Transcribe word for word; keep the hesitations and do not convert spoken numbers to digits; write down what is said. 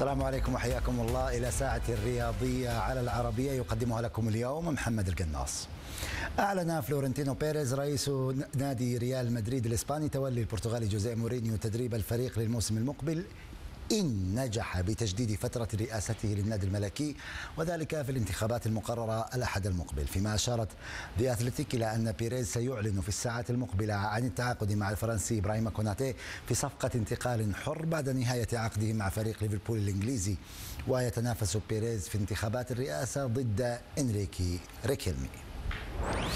السلام عليكم وحياكم الله إلى ساعة الرياضية على العربية يقدمها لكم اليوم محمد القناص. أعلن فلورنتينو بيريز رئيس نادي ريال مدريد الإسباني تولي البرتغالي جوزيه مورينيو تدريب الفريق للموسم المقبل إن نجح بتجديد فترة رئاسته للنادي الملكي، وذلك في الانتخابات المقررة الأحد المقبل. فيما أشارت دي أثليتيك إلى أن بيريز سيعلن في الساعات المقبلة عن التعاقد مع الفرنسي إبراهيم كوناتي في صفقة انتقال حر بعد نهاية عقده مع فريق ليفربول الإنجليزي، ويتنافس بيريز في انتخابات الرئاسة ضد إنريكي ريكيلمي.